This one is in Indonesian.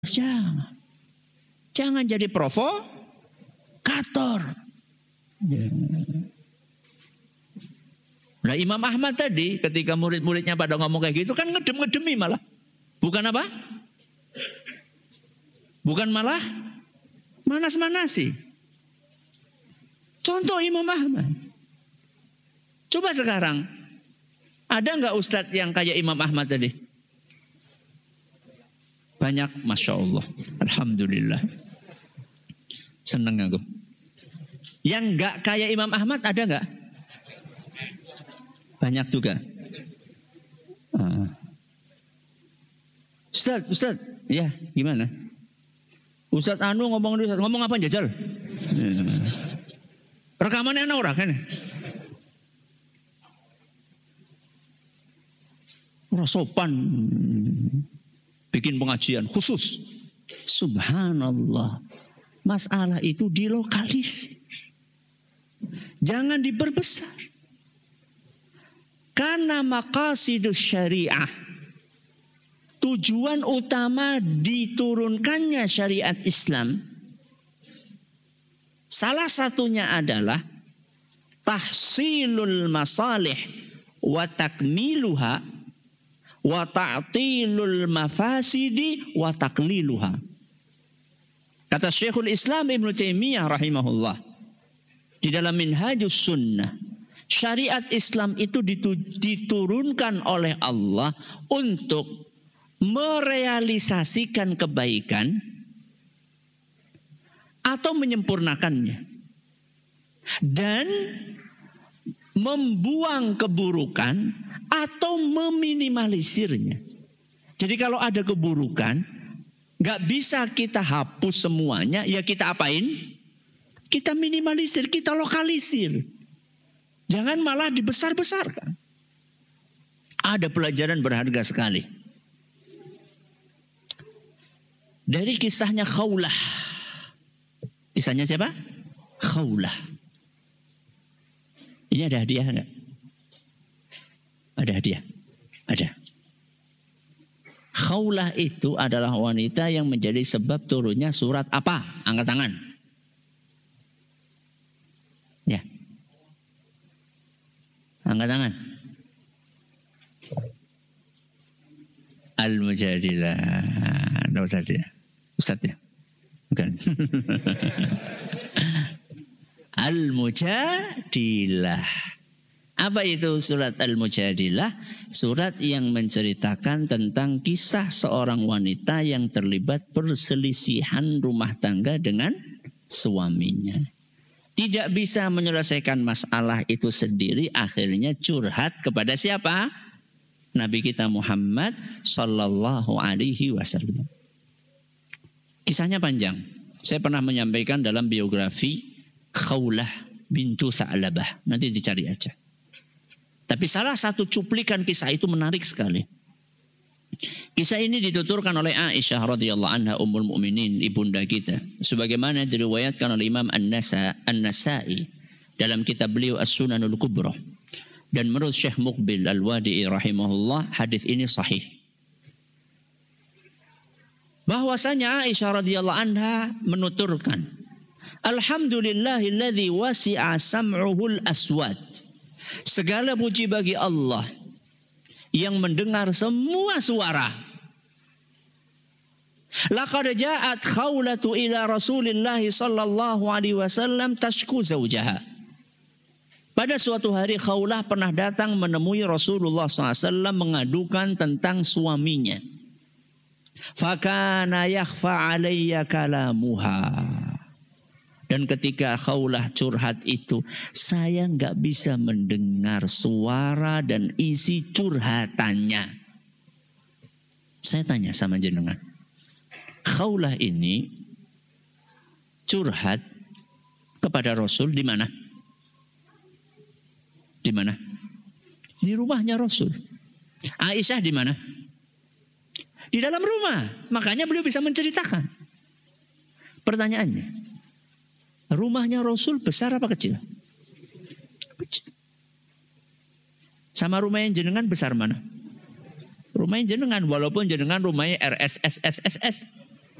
Jangan. Jangan jadi provokator. Ya. Nah Imam Ahmad tadi ketika murid-muridnya pada ngomong kayak gitu kan ngedem-ngedemi malah. Bukan apa? Bukan malah manas-manasi. Contoh Imam Ahmad. Coba sekarang. Ada nggak ustadz yang kayak Imam Ahmad tadi? Banyak, Masya Allah. Alhamdulillah. Seneng aku. Yang nggak kayak Imam Ahmad ada nggak? Banyak juga. Ustaz, ya gimana? Ustaz Anu ngomong apa jajal? Rekamannya ana ora kan? Ora sopan. Bikin pengajian khusus. Subhanallah. Masalah itu dilokalisir. Jangan diperbesar. Karena maqasidus syariah. Tujuan utama diturunkannya syariat Islam. Salah satunya adalah tahsilul masalih wa takmiluha wa ta'tilul mafasidi wa taqliluha. Kata Syekhul Islam Ibnu Taimiyah rahimahullah di dalam Minhajus Sunnah, syariat Islam itu diturunkan oleh Allah untuk merealisasikan kebaikan atau menyempurnakannya dan membuang keburukan atau meminimalisirnya. Jadi kalau ada keburukan, gak bisa kita hapus semuanya, ya kita apain? Kita minimalisir, kita lokalisir. Jangan malah dibesar-besarkan. Ada pelajaran berharga sekali. Dari kisahnya Khawlah. Kisahnya siapa? Khawlah. Ini ada hadiah enggak? Ada hadiah? Ada. Khawlah itu adalah wanita yang menjadi sebab turunnya surat apa? Angkat tangan. Ya. Angkat tangan. Al-Mujadilah. Ustaz ya? Bukan. Al-Mujadilah. Apa itu surat Al-Mujadilah? Surat yang menceritakan tentang kisah seorang wanita yang terlibat perselisihan rumah tangga dengan suaminya. Tidak bisa menyelesaikan masalah itu sendiri, akhirnya curhat kepada siapa? Nabi kita Muhammad sallallahu alaihi wasallam. Kisahnya panjang. Saya pernah menyampaikan dalam biografi Khawlah bintu Sa'labah. Nanti dicari aja. Tapi salah satu cuplikan kisah itu menarik sekali. Kisah ini dituturkan oleh Aisyah radhiyallahu anha ummul mukminin, ibunda kita. Sebagaimana diriwayatkan oleh Imam An-Nasa'i dalam kitab beliau As-Sunanul Kubra. Dan menurut Syekh Muqbil Al-Wadi'i rahimahullah, hadis ini sahih. Bahwasanya Aisyah radhiyallahu anha menuturkan, Alhamdulillahilladzi wasi'a sam'uhul aswad. Segala puji bagi Allah yang mendengar semua suara. Laqad ja'at Khawlatu ila Rasulillah sallallahu alaihi wasallam tashku zawjaha. Pada suatu hari Khawlah pernah datang menemui Rasulullah SAW mengadukan tentang suaminya. Fakana yakhfa alayya kalamuha. Dan ketika Khawlah curhat itu, saya nggak bisa mendengar suara dan isi curhatannya. Saya tanya sama jenengan, Khawlah ini curhat kepada Rasul di mana? Di mana? Di rumahnya Rasul. Aisyah di mana? Di dalam rumah. Makanya beliau bisa menceritakan. Pertanyaannya, rumahnya Rasul besar apa kecil? Kecil. Sama rumahnya jenengan besar mana? Rumahnya jenengan, walaupun jenengan rumahnya RSSSSS.